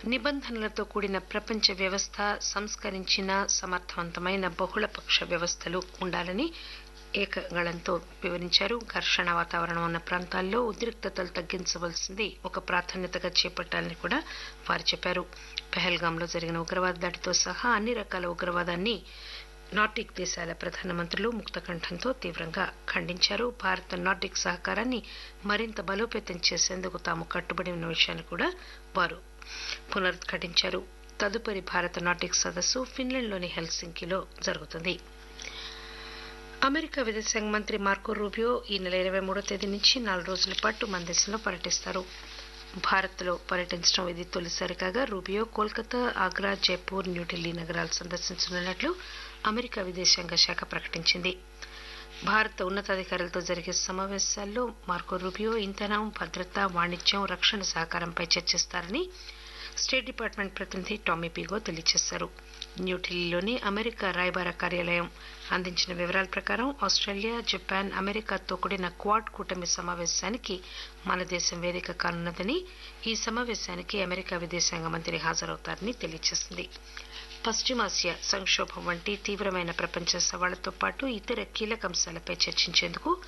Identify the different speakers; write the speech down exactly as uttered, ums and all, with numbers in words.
Speaker 1: నిబంధనలతో కూడిన ప్రపంచ వ్యవస్థ, సంస్కరించిన సమర్థవంతమైన బహుళపక్ష వ్యవస్థలు ఉండాలని ఏకగళంతో వివరించారు. ఘర్షణ వాతావరణం ఉన్న ప్రాంతాల్లో ఉద్రిక్తతలు తగ్గించవలసింది ఒక ప్రాధాన్యతగా చేపట్టాలని కూడా వారు చెప్పారు. పెహల్గాంలో జరిగిన ఉగ్రవాద దాడితో సహా అన్ని రకాల ఉగ్రవాదాన్ని నార్డిక్ దేశాల ప్రధానమంత్రులు ముక్తకంఠంతో తీవ్రంగా ఖండించారు. భారత్ నార్డిక్ సహకారాన్ని మరింత బలోపేతం చేసేందుకు తాము కట్టుబడి ఉన్న విషయాన్ని కూడా వారు పునరుద్ఘాటించారు. తదుపరి భారత నార్డిక్ సదస్సు ఫిన్లాండ్లోని హెల్సింకీలో జరుగుతుంది. అమెరికా విదేశాంగ మంత్రి మార్కో రూబియో ఈ నెల ఇరవై మూడో తేదీ నుంచి నాలుగు రోజుల పాటు మన దేశంలో పర్యటిస్తారు. భారత్లో పర్యటించడం ఇది తొలిసారి కాగా రూబియో కోల్కతా, ఆగ్రా, జైపూర్, న్యూఢిల్లీ నగరాలు సందర్శించనున్నట్లు అమెరికా విదేశాంగ శాఖ ప్రకటించింది. భారత ఉన్నతాధికారులతో జరిగే సమావేశాల్లో మార్కో రూబియో ఇంధనం, భద్రత, వాణిజ్యం, రక్షణ సహకారంపై చర్చిస్తారని స్టేట్ డిపార్ట్మెంట్ ప్రతినిధి టామీ పీగో తెలియజేశారు. న్యూఢిల్లీలోని అమెరికా రాయబార కార్యాలయం అందించిన వివరాల ప్రకారం ఆస్ట్రేలియా, జపాన్, అమెరికాతో కూడిన క్వాడ్ కూటమి సమావేశానికి మన దేశం వేదిక కానున్నదని, ఈ సమావేశానికి అమెరికా విదేశాంగ మంత్రి హాజరవుతారని తెలియజేసింది. పశ్చిమాసియా సంక్షోభం వంటి తీవ్రమైన ప్రపంచ సవాళ్లతో పాటు ఇతర కీలక అంశాలపై చర్చించేందుకు